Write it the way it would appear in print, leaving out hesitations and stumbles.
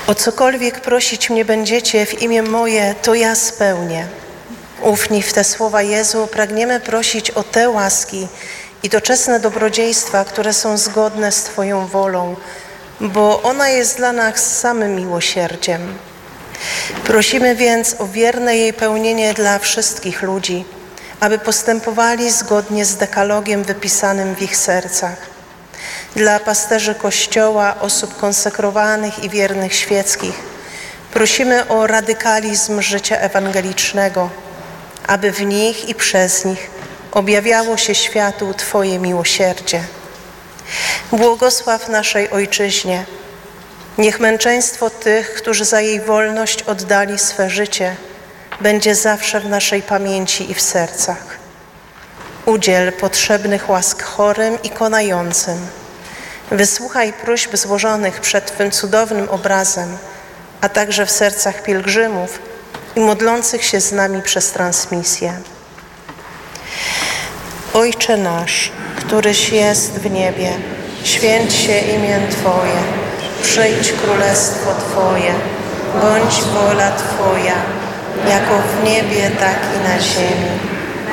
O cokolwiek prosić mnie będziecie w imię moje, to ja spełnię. Ufni w te słowa Jezu pragniemy prosić o te łaski i doczesne dobrodziejstwa, które są zgodne z Twoją wolą, bo ona jest dla nas samym miłosierdziem. Prosimy więc o wierne jej pełnienie dla wszystkich ludzi, aby postępowali zgodnie z dekalogiem wypisanym w ich sercach. Dla pasterzy Kościoła, osób konsekrowanych i wiernych świeckich prosimy o radykalizm życia ewangelicznego, aby w nich i przez nich objawiało się światu Twoje miłosierdzie. Błogosław naszej Ojczyźnie. Niech męczeństwo tych, którzy za jej wolność oddali swe życie, będzie zawsze w naszej pamięci i w sercach. Udziel potrzebnych łask chorym i konającym. Wysłuchaj próśb złożonych przed Twym cudownym obrazem, a także w sercach pielgrzymów i modlących się z nami przez transmisję. Ojcze nasz, któryś jest w niebie, święć się imię Twoje, przyjdź królestwo Twoje, bądź wola Twoja, jako w niebie, tak i na ziemi.